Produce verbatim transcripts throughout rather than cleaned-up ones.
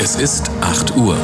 Es ist acht Uhr.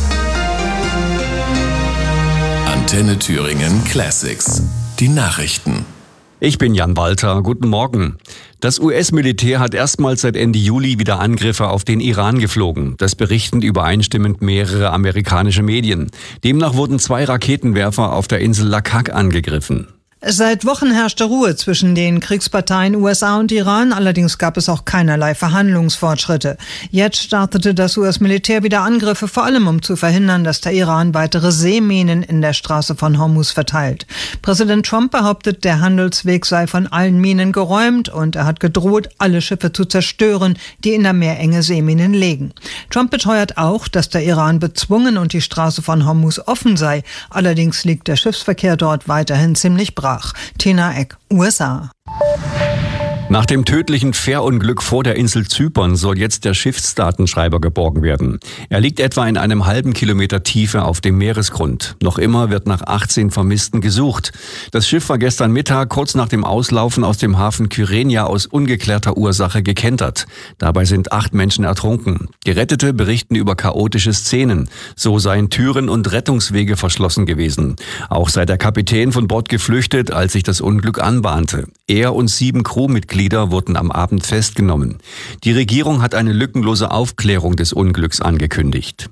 Antenne Thüringen Classics. Die Nachrichten. Ich bin Jan Walter. Guten Morgen. Das U S-Militär hat erstmals seit Ende Juli wieder Angriffe auf den Iran geflogen. Das berichten übereinstimmend mehrere amerikanische Medien. Demnach wurden zwei Raketenwerfer auf der Insel Laqqaq angegriffen. Seit Wochen herrschte Ruhe zwischen den Kriegsparteien U S A und Iran, allerdings gab es auch keinerlei Verhandlungsfortschritte. Jetzt startete das U S-Militär wieder Angriffe, vor allem um zu verhindern, dass der Iran weitere Seeminen in der Straße von Hormuz verteilt. Präsident Trump behauptet, der Handelsweg sei von allen Minen geräumt und er hat gedroht, alle Schiffe zu zerstören, die in der Meerenge Seeminen legen. Trump beteuert auch, dass der Iran bezwungen und die Straße von Hormuz offen sei. Allerdings liegt der Schiffsverkehr dort weiterhin ziemlich brach. Tina Eck, U S A. Nach dem tödlichen Fährunglück vor der Insel Zypern soll jetzt der Schiffsdatenschreiber geborgen werden. Er liegt etwa in einem halben Kilometer Tiefe auf dem Meeresgrund. Noch immer wird nach achtzehn Vermissten gesucht. Das Schiff war gestern Mittag kurz nach dem Auslaufen aus dem Hafen Kyrenia aus ungeklärter Ursache gekentert. Dabei sind acht Menschen ertrunken. Gerettete berichten über chaotische Szenen. So seien Türen und Rettungswege verschlossen gewesen. Auch sei der Kapitän von Bord geflüchtet, als sich das Unglück anbahnte. Er und sieben Crewmitglieder wurden am Abend festgenommen. Die Regierung hat eine lückenlose Aufklärung des Unglücks angekündigt.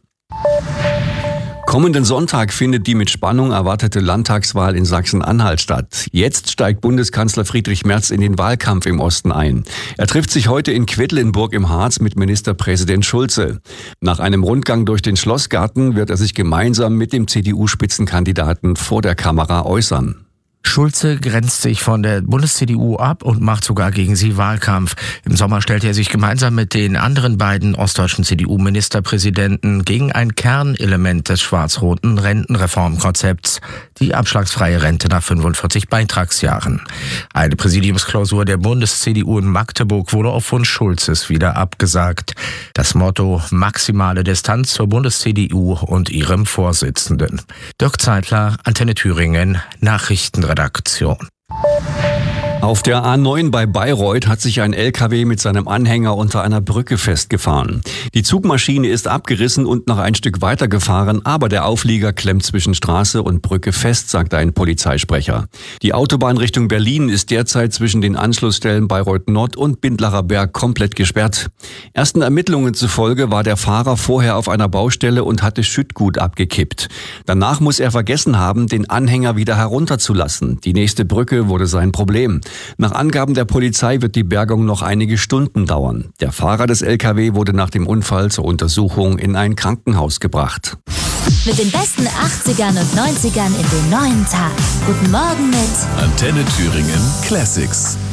Kommenden Sonntag findet die mit Spannung erwartete Landtagswahl in Sachsen-Anhalt statt. Jetzt steigt Bundeskanzler Friedrich Merz in den Wahlkampf im Osten ein. Er trifft sich heute in Quedlinburg im Harz mit Ministerpräsident Schulze. Nach einem Rundgang durch den Schlossgarten wird er sich gemeinsam mit dem C D U-Spitzenkandidaten vor der Kamera äußern. Schulze grenzt sich von der Bundes-C D U ab und macht sogar gegen sie Wahlkampf. Im Sommer stellte er sich gemeinsam mit den anderen beiden ostdeutschen C D U-Ministerpräsidenten gegen ein Kernelement des schwarz-roten Rentenreformkonzepts, die abschlagsfreie Rente nach fünfundvierzig Beitragsjahren. Eine Präsidiumsklausur der Bundes-C D U in Magdeburg wurde auf Wunsch Schulzes wieder abgesagt. Das Motto: maximale Distanz zur Bundes-C D U und ihrem Vorsitzenden. Dirk Zeitler, Antenne Thüringen, Nachrichtenredaktion. Auf der A neun bei Bayreuth hat sich ein L K W mit seinem Anhänger unter einer Brücke festgefahren. Die Zugmaschine ist abgerissen und noch ein Stück weitergefahren, aber der Auflieger klemmt zwischen Straße und Brücke fest, sagte ein Polizeisprecher. Die Autobahn Richtung Berlin ist derzeit zwischen den Anschlussstellen Bayreuth Nord und Bindlacher Berg komplett gesperrt. Ersten Ermittlungen zufolge war der Fahrer vorher auf einer Baustelle und hatte Schüttgut abgekippt. Danach muss er vergessen haben, den Anhänger wieder herunterzulassen. Die nächste Brücke wurde sein Problem. Nach Angaben der Polizei wird die Bergung noch einige Stunden dauern. Der Fahrer des L K W wurde nach dem Unfall zur Untersuchung in ein Krankenhaus gebracht. Mit den besten achtzigern und neunzigern in den neuen Tag. Guten Morgen mit Antenne Thüringen Classics.